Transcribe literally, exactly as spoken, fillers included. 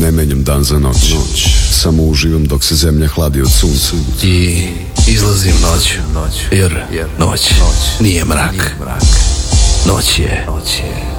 ne menjam dan za noć, noć. Samo uživam dok se zemlja hladi od sunca. I izlazim noć, jer noć nije mrak. Noć je